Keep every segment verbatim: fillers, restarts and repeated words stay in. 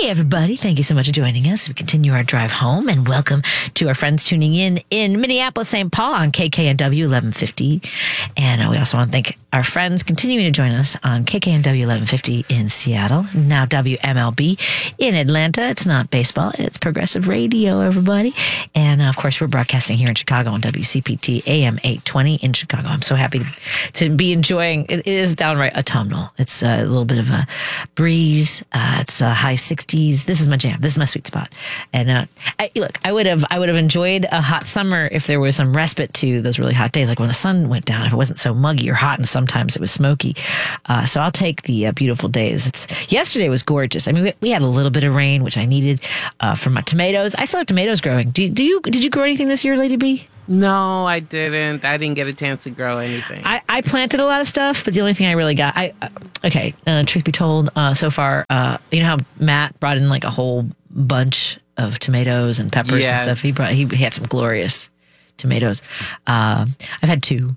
everybody. Thank you so much for joining us. We continue our drive home, and welcome to our friends tuning in in Minneapolis, Saint Paul on K K N W eleven fifty. And uh, we also want to thank our friends continuing to join us on K K N W eleven fifty in Seattle, now W M L B in Atlanta. It's not baseball, it's progressive radio, everybody. And uh, of course, we're broadcasting here in Chicago on W C P T A M eight twenty in Chicago. I'm so happy to, to be enjoying. It is downright autumnal. It's a little bit of a breeze. Uh, it's a high sixties. This is my jam. This is my sweet spot. And uh, I, look, I would have I would have enjoyed a hot summer if there was some respite to those really hot days, like when the sun went down. If it wasn't so muggy or hot, and sometimes it was smoky. Uh, so I'll take the uh, beautiful days. It's yesterday was gorgeous. I mean, we, we had a little bit of rain, which I needed uh, for my tomatoes. I still have tomatoes growing. Do, do you? Did you grow anything this year, Lady B? No, I didn't. I didn't get a chance to grow anything. I, I planted a lot of stuff, but the only thing I really got, I uh, okay. Uh, truth be told, uh, so far, uh, you know how Matt brought in like a whole bunch of tomatoes and peppers Yes. and stuff. He brought he had some glorious tomatoes. Uh, I've had two.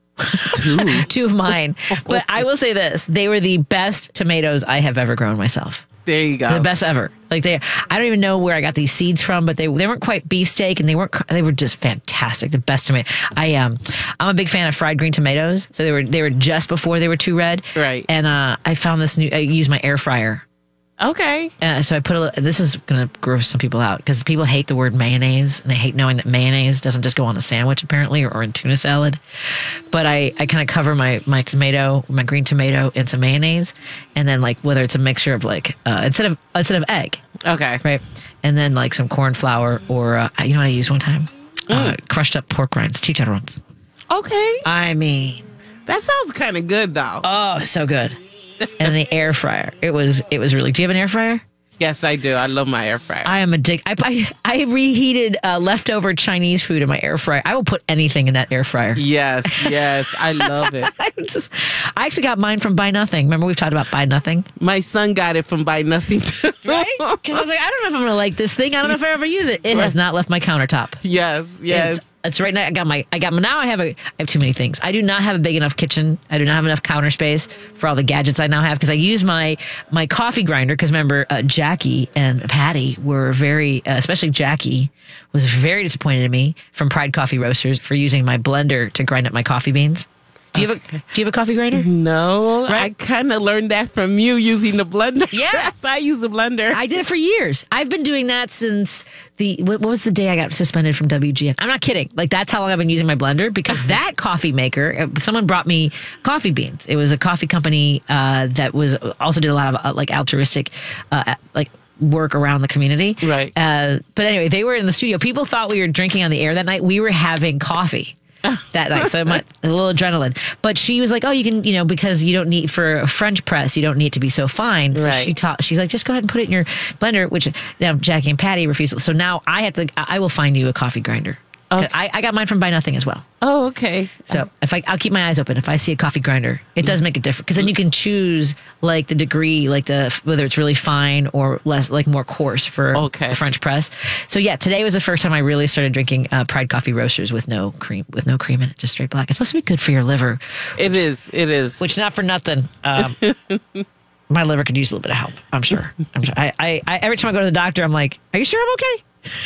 Two? two of mine, but I will say this: they were the best tomatoes I have ever grown myself. There you go. The best ever. Like they, I don't even know where I got these seeds from, but they they weren't quite beefsteak, and they weren't. They were just fantastic. The best tomato. I um, I'm a big fan of fried green tomatoes. So they were they were just before they were too red. Right. And uh, I found this new. I used my air fryer. Okay. Uh, so I put a. li- This is gonna gross some people out because people hate the word mayonnaise, and they hate knowing that mayonnaise doesn't just go on a sandwich apparently, or, or in tuna salad. But I, I kind of cover my my tomato, my green tomato, in some mayonnaise, and then like whether it's a mixture of like uh, instead of instead of egg, Okay. right, and then like some corn flour or uh, you know what I used one time, uh, crushed up pork rinds, chicharrones. Okay. I mean, That sounds kind of good, though. oh, so good. And the air fryer, it was it was really. Do you have an air fryer? Yes, I do. I love my air fryer. I am addicted. I, I, I reheated uh, leftover Chinese food in my air fryer. I will put anything in that air fryer. yes, yes. I love it. I just, I actually got mine from Buy Nothing. Remember we've talked about Buy Nothing, My son got it from Buy Nothing, too. right? Because I was like, I don't know if I'm going to like this thing. I don't know if I ever use it. It has not left my countertop. Yes, yes. It's, it's right now. I got my. I got my. Now I have a. I have too many things. I do not have a big enough kitchen. I do not have enough counter space for all the gadgets I now have because I use my my coffee grinder. Because remember, uh, Jackie and Patty were very, uh, especially Jackie was very disappointed in me from Pride Coffee Roasters for using my blender to grind up my coffee beans. Do you have a Do you have a coffee grinder? No, Right? I kind of learned that from you using the blender. Yeah. Yes, I use the blender. I did it for years. I've been doing that since the what, what was the day I got suspended from W G N? I'm not kidding. Like that's how long I've been using my blender because that coffee maker. uh, Someone brought me coffee beans. It was a coffee company uh, that was also did a lot of uh, like altruistic, uh, like. work around the community. Right. Uh, but anyway, they were in the studio. People thought we were drinking on the air that night. We were having coffee that night. So my, a little adrenaline. But she was like, oh, you can, you know, because you don't need for a French press, you don't need it to be so fine. So Right. she taught, she's like, just go ahead and put it in your blender, which now Jackie and Patty refused. So now I have to, I will find you a coffee grinder. Okay. I, I got mine from Buy Nothing as well. Oh, okay. So if I, I'll keep my eyes open. If I see a coffee grinder, it does make a difference because then you can choose like the degree, like the whether it's really fine or less, like more coarse for Okay. the French press. So yeah, today was the first time I really started drinking uh, Pride Coffee Roasters with no cream, with no cream in it, just straight black. It's supposed to be good for your liver, It is. It is. which not for nothing. Um, my liver could use a little bit of help. I'm sure. I'm sure. I, I, I every time I go to the doctor, I'm like, "Are you sure I'm okay?"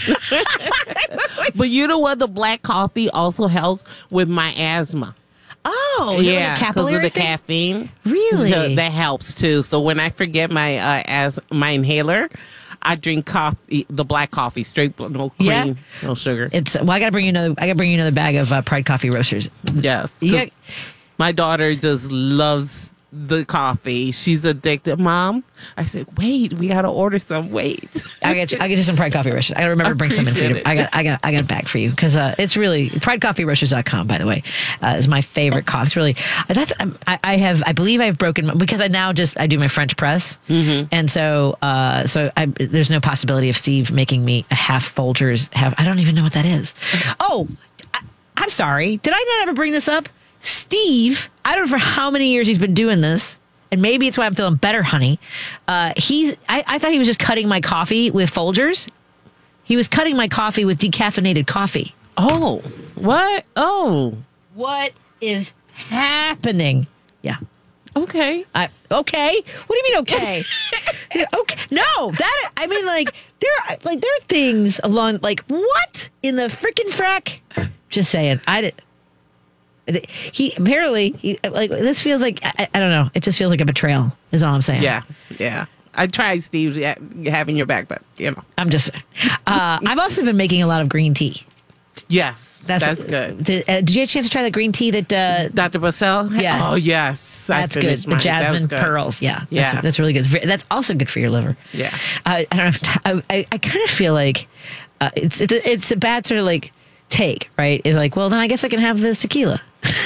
But you know what? The black coffee also helps with my asthma. Oh, is it like a Yeah, because of capillary the thing? caffeine. Really? So that helps too. So when I forget my uh, as my inhaler, I drink coffee, the black coffee, straight, no cream, Yeah. no sugar. It's well. I gotta bring you another. I gotta bring you another bag of uh, Pride Coffee Roasters. Yes. You 'cause got- my daughter just loves the coffee. She's addicted. Mom, I said, wait, we got to order some. Wait. I get you. I get you some Pride Coffee Roasters. I gotta remember to bring some in for you. Appreciate I it. got. I got. I got a bag for you because uh, it's really pride coffee roasters dot com. By the way, uh, is my favorite coffee. It's really that's. um, I, I have. I believe I've broken my- because I now just I do my French press, Mm-hmm. and so uh, so I, there's no possibility of Steve making me a half Folgers. Half. I don't even know what that is. Oh, I, I'm sorry. Did I not ever bring this up? Steve, I don't know for how many years he's been doing this. And maybe it's why I'm feeling better, honey. Uh, he's. I, I thought he was just cutting my coffee with Folgers. He was cutting my coffee with decaffeinated coffee. Oh, what? Oh, What is happening? Yeah. Okay. I, okay. What do you mean, okay? Okay. No, that, I mean, like, there are, like, there are things along, like, what in the freaking frack? Just saying. I did. He apparently, he, like, this feels like, I, I don't know. It just feels like a betrayal, is all I'm saying. Yeah. Yeah. I tried, Steve, having your back, but, you know. I'm just, uh, I've also been making a lot of green tea. Yes. That's, that's uh, good. The, uh, did you have a chance to try the green tea that uh, Doctor Bassell? Yeah. Oh, yes. That's good. The mine. jasmine that good. pearls. Yeah. That's, yes. that's really good. It's very, that's also good for your liver. Yeah. Uh, I don't know. I, I, I kind of feel like uh, it's, it's, a, it's a bad sort of like take, right? Is like, well, then I guess I can have this tequila.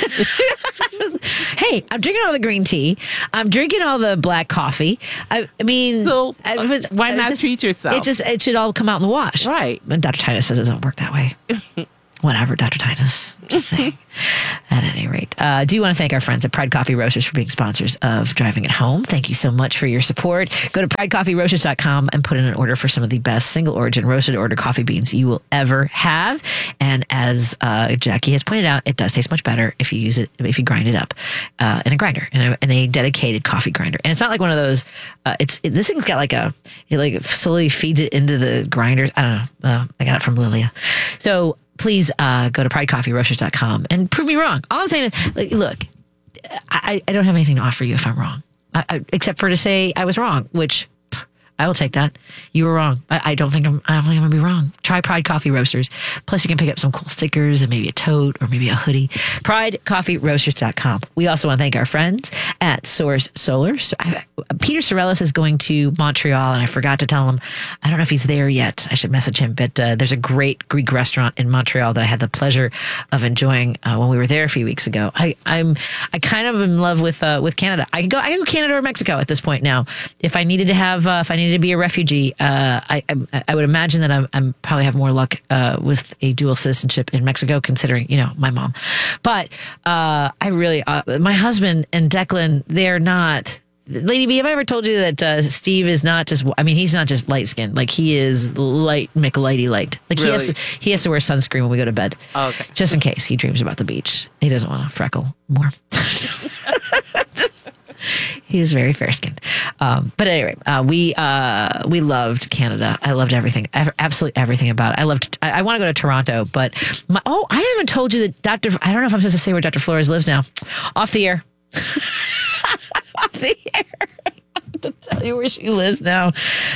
Hey, I'm drinking all the green tea. I'm drinking all the black coffee. I, I mean, so I was, why I not just, treat yourself? It just it should all come out in the wash, right? But Doctor Titus says it doesn't work that way. Whatever, Doctor Titus. Just saying. At any rate, uh, I do want to thank our friends at Pride Coffee Roasters for being sponsors of Driving It Home. Thank you so much for your support. Go to pride coffee roasters dot com and put in an order for some of the best single origin roasted order coffee beans you will ever have. And as uh, Jackie has pointed out, it does taste much better if you use it, if you grind it up uh, in a grinder, in a, in a dedicated coffee grinder. And it's not like one of those, uh, it's it, this thing's got like a, it like slowly feeds it into the grinders. I don't know. Uh, I got it from Lilia. So, please uh, go to pride coffee roasters dot com and prove me wrong. All I'm saying is, like, look, I, I don't have anything to offer you if I'm wrong, I, I, except for to say I was wrong, which pff, I will take that. You were wrong. I, I don't think I'm. I don't think I'm gonna be wrong. Try Pride Coffee Roasters. Plus, you can pick up some cool stickers and maybe a tote or maybe a hoodie. pride coffee roasters dot com. We also want to thank our friends at Source Solar. So I, Peter Sorellis is going to Montreal, and I forgot to tell him. I don't know if he's there yet. I should message him. But uh, there's a great Greek restaurant in Montreal that I had the pleasure of enjoying uh, when we were there a few weeks ago. I, I'm I kind of in love with uh, with Canada. I can go. I can go Canada or Mexico at this point now. If I needed to have, uh, if I needed to be a refugee, uh, I, I I would imagine that I'm, I'm probably have more luck uh, with a dual citizenship in Mexico, considering you know my mom. But uh, I really, uh, my husband and Declan, they're not. Lady B, have I ever told you that uh, Steve is not just, I mean, he's not just light skinned. Like, he is light, McLighty light. Like, really? he has to, he has to wear sunscreen when we go to bed. Oh, okay. Just in case he dreams about the beach. He doesn't want to freckle more. just, just, he is very fair skinned. Um, but anyway, uh, we, uh, we loved Canada. I loved everything, ever, absolutely everything about it. I loved, I, I want to go to Toronto, but my, oh, I haven't told you that Doctor, I don't know if I'm supposed to say where Doctor Flores lives now. Off the air. Off the air. I have to tell you where she lives now.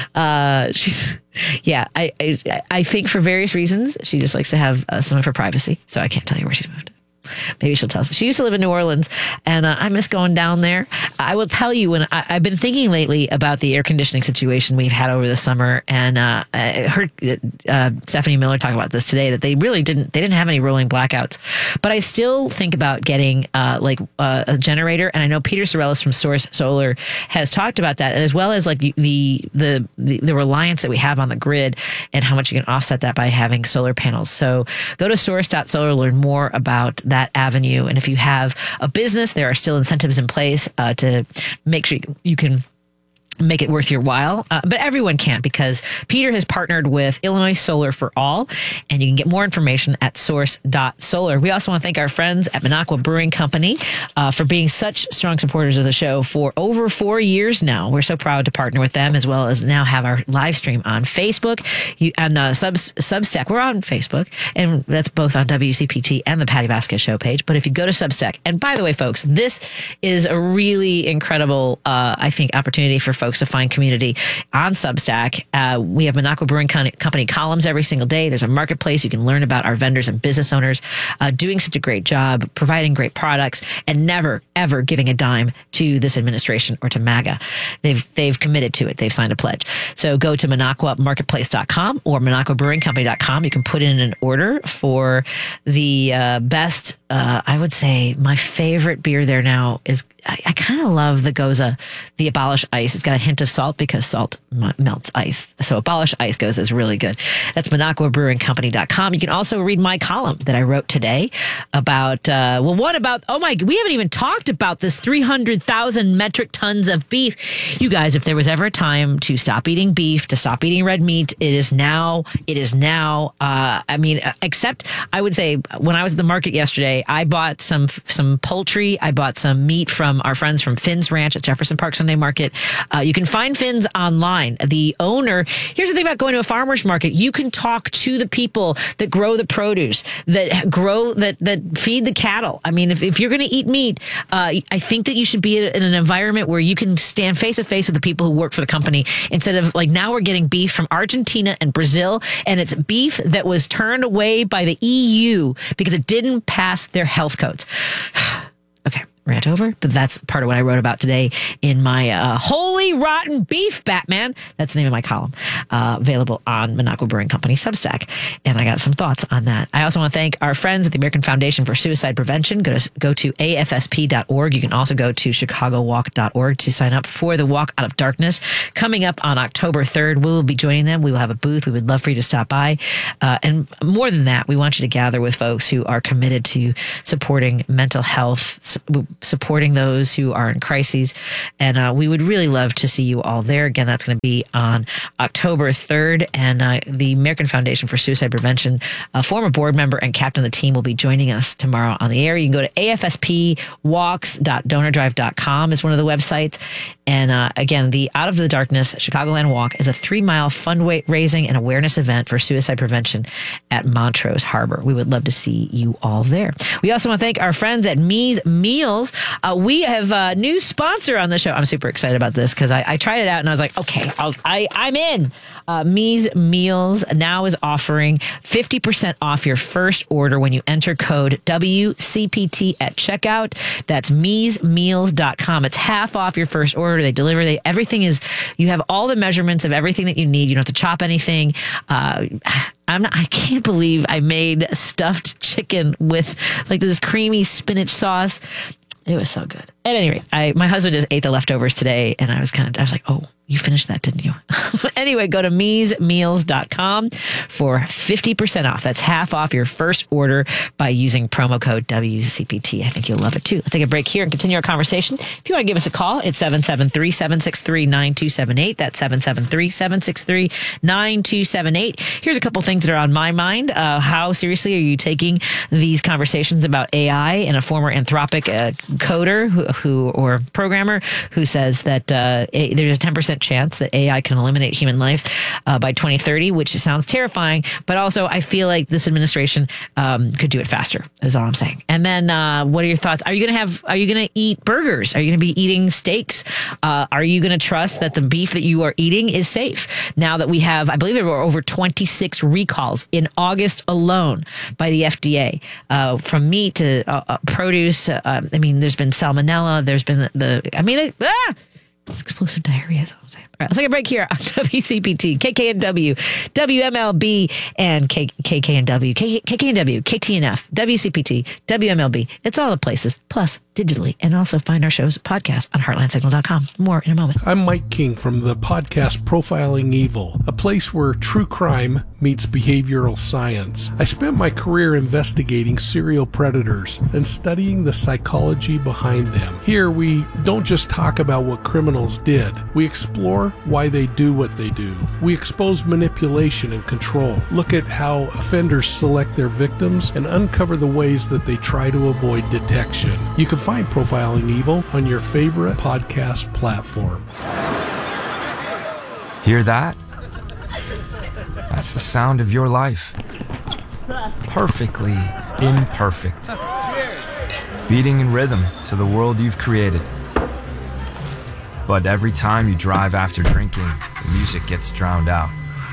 Uh, she's, yeah, I, I, I think for various reasons, she just likes to have uh, some of her privacy. So I can't tell you where she's moved. Maybe she'll tell us. She used to live in New Orleans, and uh, I miss going down there. I will tell you, when I, I've been thinking lately about the air conditioning situation we've had over the summer, and uh, I heard uh, Stephanie Miller talk about this today, that they really didn't, they didn't have any rolling blackouts. But I still think about getting uh, like uh, a generator, and I know Peter Sorellis from Source Solar has talked about that, as well as like the, the the the reliance that we have on the grid and how much you can offset that by having solar panels. So go to source dot solar to learn more about that. that avenue. And if you have a business, there are still incentives in place uh, to make sure you can make it worth your while. Uh, but everyone can't, because Peter has partnered with Illinois Solar for All, and you can get more information at source dot solar. We also want to thank our friends at Minocqua Brewing Company uh, for being such strong supporters of the show for over four years now. We're so proud to partner with them, as well as now have our live stream on Facebook you, and uh, Sub, Substack. We're on Facebook, and that's both on W C P T and the Patty Vasquez show page. But if you go to Substack, and by the way, folks, this is a really incredible, uh, I think, opportunity for folks to find community on Substack. Uh, we have Minocqua Brewing Company columns every single day. There's a marketplace. You can learn about our vendors and business owners uh, doing such a great job, providing great products, and never, ever giving a dime to this administration or to MAGA. They've they've committed to it. They've signed a pledge. So go to minocqua marketplace dot com or minocqua brewing company dot com. You can put in an order for the uh, best, uh, I would say, my favorite beer there now is, I, I kind of love the Goza, the Abolish Ice. It's got a hint of salt because salt m- melts ice. So Abolish Ice Goza is really good. That's minocqua brewing company dot com. You can also read my column that I wrote today about, uh, well, what about, oh my, we haven't even talked about this three hundred thousand metric tons of beef. You guys, if there was ever a time to stop eating beef, to stop eating red meat, it is now. It is now. Uh, I mean, except I would say when I was at the market yesterday, I bought some, some poultry. I bought some meat from from our friends from Finn's Ranch at Jefferson Park Sunday Market. Uh, you can find Finn's online. The owner, here's the thing about going to a farmer's market. You can talk to the people that grow the produce, that grow, that, that feed the cattle. I mean, if, if you're going to eat meat, uh, I think that you should be in an environment where you can stand face to face with the people who work for the company instead of like now we're getting beef from Argentina and Brazil, and it's beef that was turned away by the E U because it didn't pass their health codes. Okay, rant over, but that's part of what I wrote about today in my uh, Holy Rotten Beef, Batman. That's the name of my column, uh, available on Minocqua Brewing Company Substack. And I got some thoughts on that. I also want to thank our friends at the American Foundation for Suicide Prevention. Go to, go to A F S P dot org. You can also go to chicago walk dot org to sign up for the Walk Out of Darkness. Coming up on October third, we will be joining them. We will have a booth. We would love for you to stop by. Uh, and more than that, we want you to gather with folks who are committed to supporting mental health, su- supporting those who are in crises. And uh, we would really love to see you all there. Again, that's going to be on October third. And uh, the American Foundation for Suicide Prevention, a former board member and captain of the team, will be joining us tomorrow on the air. You can go to A F S P walks dot donor drive dot com is one of the websites. And uh, again, the Out of the Darkness Chicagoland Walk is a three-mile fundraising and awareness event for suicide prevention at Montrose Harbor. We would love to see you all there. We also want to thank our friends at Me's Meals. Uh, we have a new sponsor on the show. I'm super excited about this because I, I tried it out and I was like, okay, I'll, I, I'm in. Uh, Me's Meals now is offering fifty percent off your first order when you enter code W C P T at checkout. That's me's meals dot com. It's half off your first order. They deliver. They, everything is, you have all the measurements of everything that you need. You don't have to chop anything. Uh, I'm not, I can't believe I made stuffed chicken with like this creamy spinach sauce. It was so good. At any rate, I, my husband just ate the leftovers today, and I was kind of, I was like, oh, you finished that, didn't you? Anyway, go to me's meals dot com for fifty percent off. That's half off your first order by using promo code W C P T. I think you'll love it too. Let's take a break here and continue our conversation. If you want to give us a call, it's seven seven three, seven six three, nine two seven eight. That's seven seven three, seven six three, nine two seven eight. Here's a couple things that are on my mind. Uh, how seriously are you taking these conversations about A I? And a former Anthropic uh, coder who, who or programmer who says that uh, a, there's a ten percent chance that A I can eliminate human life uh, by twenty thirty, which sounds terrifying. But also, I feel like this administration um, could do it faster, is all I'm saying. And then uh, what are your thoughts? Are you going to have, are you going to eat burgers? Are you going to be eating steaks? Uh, are you going to trust that the beef that you are eating is safe? Now that we have, I believe there were over twenty-six recalls in August alone by the F D A, uh, from meat to uh, uh, produce. Uh, I mean, there's been salmonella. There's been the, the I mean, they, ah! It's explosive diarrhea is all I'm saying. All right, let's take a break here on W C P T, K K N W, W M L B, and K K N W, K K N W, K T N F, W C P T, W M L B. It's all the places, plus digitally, and also find our show's podcast on heartland signal dot com. More in a moment. I'm Mike King from the podcast Profiling Evil, a place where true crime meets behavioral science. I spent my career investigating serial predators and studying the psychology behind them. Here, we don't just talk about what criminals did. We explore why they do what they do. We expose manipulation and control, look at how offenders select their victims, and uncover the ways that they try to avoid detection. You can find Profiling Evil on your favorite podcast platform. Hear that? That's the sound of your life. Perfectly imperfect. Beating in rhythm to the world you've created. But every time you drive after drinking, the music gets drowned out.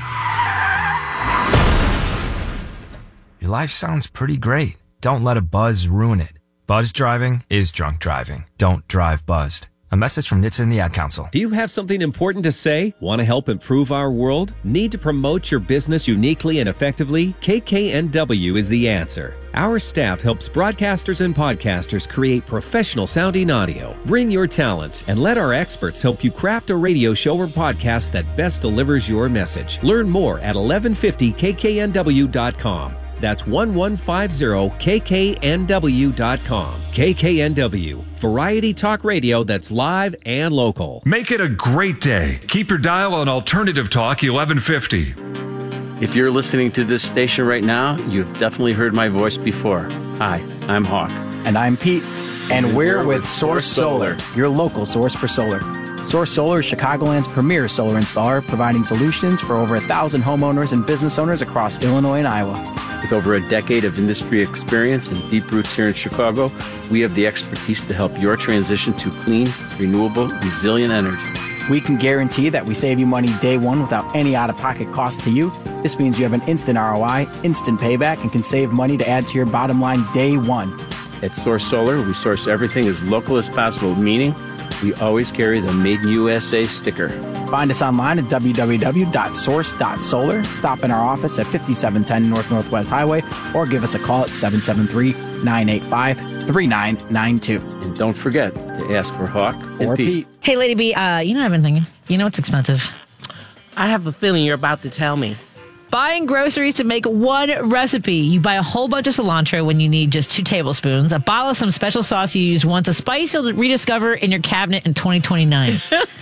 Your life sounds pretty great. Don't let a buzz ruin it. Buzz driving is drunk driving. Don't drive buzzed. A message from N H T S A and the Ad Council. Do you have something important to say? Want to help improve our world? Need to promote your business uniquely and effectively? K K N W is the answer. Our staff helps broadcasters and podcasters create professional sounding audio. Bring your talent and let our experts help you craft a radio show or podcast that best delivers your message. Learn more at eleven fifty K K N W dot com. That's eleven fifty K K N W dot com. K K N W, variety talk radio that's live and local. Make it a great day. Keep your dial on Alternative Talk eleven fifty. If you're listening to this station right now, you've definitely heard my voice before. Hi, I'm Hawk. And I'm Pete. And we're with Source Solar, your local source for solar. Source Solar is Chicagoland's premier solar installer, providing solutions for over a thousand homeowners and business owners across Illinois and Iowa. With over a decade of industry experience and deep roots here in Chicago, we have the expertise to help your transition to clean, renewable, resilient energy. We can guarantee that we save you money day one without any out-of-pocket cost to you. This means you have an instant R O I, instant payback, and can save money to add to your bottom line day one. At Source Solar, we source everything as local as possible, meaning we always carry the Made in U S A sticker. Find us online at w w w dot source dot solar. Stop in our office at fifty-seven ten North Northwest Highway or give us a call at seven seven three, nine eight five, three nine nine two. And don't forget to ask for Hawk and Or Pete. Pete. Hey, Lady B, uh, you know what I've been thinking? You know what's expensive? I have a feeling you're about to tell me. Buying groceries to make one recipe. You buy a whole bunch of cilantro when you need just two tablespoons, a bottle of some special sauce you used once, a spice you'll rediscover in your cabinet in twenty twenty-nine.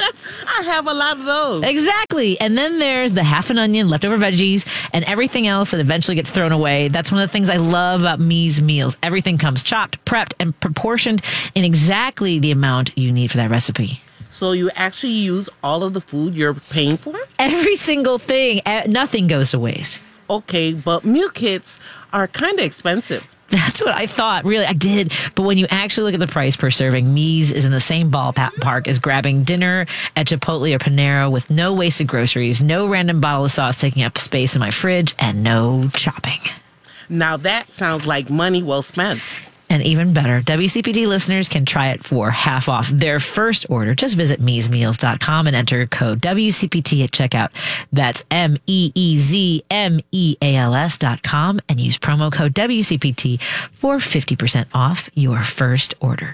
I have a lot of those. Exactly. And then there's the half an onion, leftover veggies, and everything else that eventually gets thrown away. That's one of the things I love about Me's meals. Everything comes chopped, prepped, and proportioned in exactly the amount you need for that recipe. So you actually use all of the food you're paying for? Every single thing. eh, Nothing goes to waste. Okay, but meal kits are kind of expensive. That's what I thought. Really, I did. But when you actually look at the price per serving, Me's is in the same ballpark as grabbing dinner at Chipotle or Panera with no wasted groceries, no random bottle of sauce taking up space in my fridge, and no chopping. Now that sounds like money well spent. And even better, W C P T listeners can try it for half off their first order. Just visit mees meals dot com and enter code W C P T at checkout. That's M E E Z M E A L S dot com and use promo code W C P T for fifty percent off your first order.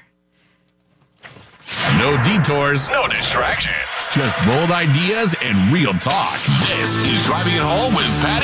No detours, no distractions. Just bold ideas and real talk. This is Driving It Home with Patty